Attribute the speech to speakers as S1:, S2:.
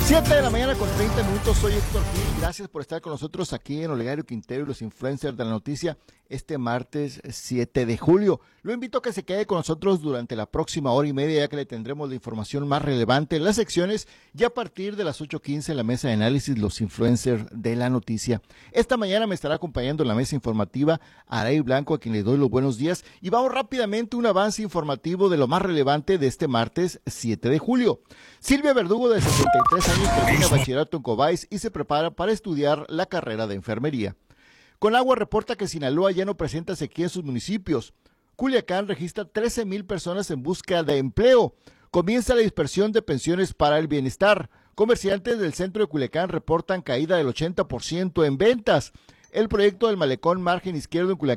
S1: 7 de la mañana con 30 minutos, soy Héctor Gil, gracias por estar con nosotros aquí en Olegario Quintero y los influencers de la noticia este martes 7 de julio. Lo invito a que se quede con nosotros durante la próxima hora y media, ya que le tendremos la información más relevante en las secciones y a partir de las 8:15 en la mesa de análisis, los influencers de la noticia. Esta mañana me estará acompañando en la mesa informativa Aray Blanco, a quien le doy los buenos días, y vamos rápidamente a un avance informativo de lo más relevante de este martes 7 de julio. Silvia Verdugo, de 63 años, termina bachillerato en Cobáis y se prepara para estudiar la carrera de enfermería. Conagua reporta que Sinaloa ya no presenta sequía en sus municipios. Culiacán registra 13,000 personas en busca de empleo. Comienza la dispersión de pensiones para el bienestar. Comerciantes del centro de Culiacán reportan caída del 80% en ventas. El proyecto del malecón margen izquierdo en Culiacán